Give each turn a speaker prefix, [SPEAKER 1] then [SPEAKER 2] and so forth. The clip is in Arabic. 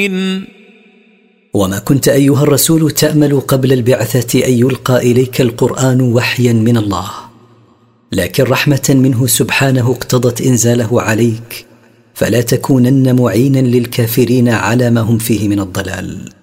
[SPEAKER 1] وما كنت أيها الرسول تأمل قبل البعثة أن يلقى إليك القرآن وحيا من الله، لكن رحمة منه سبحانه اقتضت إنزاله عليك، فلا تكونن معينا للكافرين على ما هم فيه من الضلال.